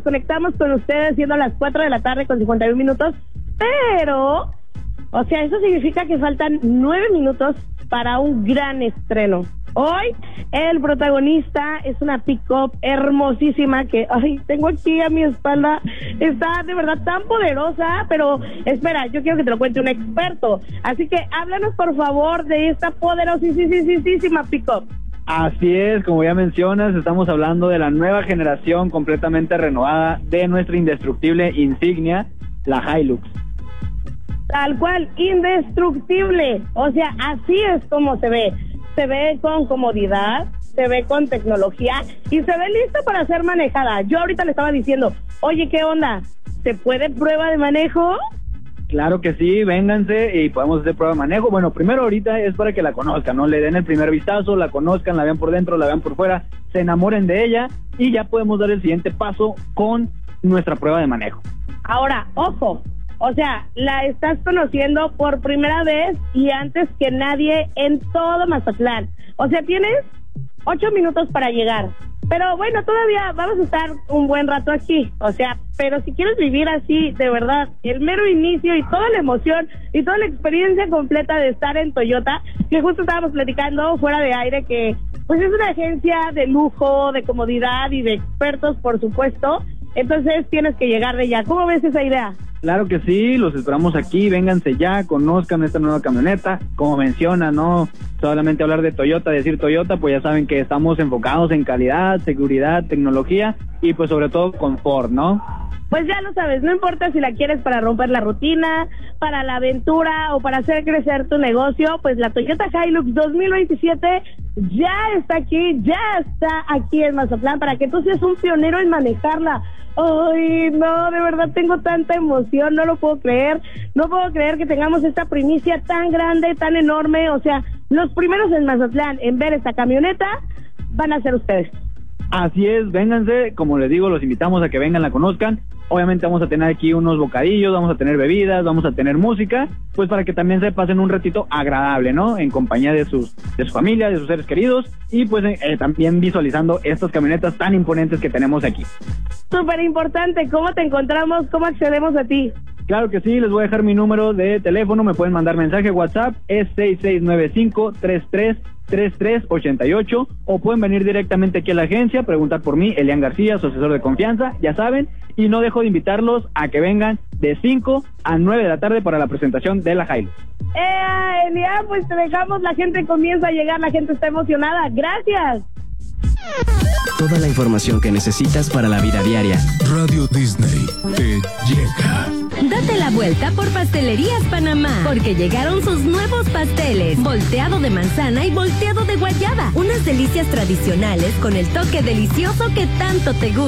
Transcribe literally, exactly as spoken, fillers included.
conectamos con ustedes siendo las cuatro de la tarde con cincuenta y un minutos, pero, o sea, eso significa que faltan nueve minutos para un gran estreno. Hoy el protagonista es una pick-up hermosísima que, ay, tengo aquí a mi espalda, está de verdad tan poderosa, pero espera, yo quiero que te lo cuente un experto, así que háblanos por favor de esta poderosísima pick-up. Así es, como ya mencionas, estamos hablando de la nueva generación completamente renovada de nuestra indestructible insignia, la Hilux. Tal cual, indestructible, o sea, así es como se ve. Se ve con comodidad, se ve con tecnología y se ve lista para ser manejada. Yo ahorita le estaba diciendo, oye, ¿qué onda? ¿Se puede prueba de manejo? Claro que sí, vénganse y podemos hacer prueba de manejo. Bueno, primero ahorita es para que la conozcan, ¿no? Le den el primer vistazo, la conozcan, la vean por dentro, la vean por fuera, se enamoren de ella y ya podemos dar el siguiente paso con nuestra prueba de manejo. Ahora, ojo. O sea, la estás conociendo por primera vez y antes que nadie en todo Mazatlán. O sea, tienes ocho minutos para llegar. Pero bueno, todavía vamos a estar un buen rato aquí. O sea, pero si quieres vivir así, de verdad, el mero inicio y toda la emoción y toda la experiencia completa de estar en Toyota, que justo estábamos platicando fuera de aire que pues es una agencia de lujo, de comodidad y de expertos, por supuesto. Entonces tienes que llegar de ya. ¿Cómo ves esa idea? Claro que sí, los esperamos aquí, vénganse ya, conozcan esta nueva camioneta, como menciona, no solamente hablar de Toyota, decir Toyota, pues ya saben que estamos enfocados en calidad, seguridad, tecnología y pues sobre todo confort, ¿no? Pues ya lo sabes, no importa si la quieres para romper la rutina, para la aventura o para hacer crecer tu negocio, pues la Toyota Hilux dos mil veintisiete ya está aquí, ya está aquí en Mazatlán para que tú seas un pionero en manejarla. Ay, no, de verdad tengo tanta emoción, no lo puedo creer, no puedo creer que tengamos esta primicia tan grande, tan enorme, o sea, los primeros en Mazatlán en ver esta camioneta van a ser ustedes. Así es, vénganse, como les digo, los invitamos a que vengan, la conozcan. Obviamente vamos a tener aquí unos bocadillos, vamos a tener bebidas, vamos a tener música, pues para que también se pasen un ratito agradable, ¿no? En compañía de sus de su familia, de sus seres queridos y pues eh, también visualizando estas camionetas tan imponentes que tenemos aquí. Súper importante, ¿cómo te encontramos? ¿Cómo accedemos a ti? Claro que sí, les voy a dejar mi número de teléfono, me pueden mandar mensaje WhatsApp, es seis seis nueve cinco, tres tres tres tres ocho ocho o pueden venir directamente aquí a la agencia, preguntar por mí, Elian García, su asesor de confianza, ya saben, y no dejo de invitarlos a que vengan de cinco a nueve de la tarde para la presentación de la Hilux. ¡Eh, Elian! Pues te dejamos, la gente comienza a llegar, la gente está emocionada, ¡gracias! Toda la información que necesitas para la vida diaria. Radio Disney te llega. Date la vuelta por Pastelerías Panamá, porque llegaron sus nuevos pasteles, volteado de manzana y volteado de guayaba, unas delicias tradicionales con el toque delicioso que tanto te gusta.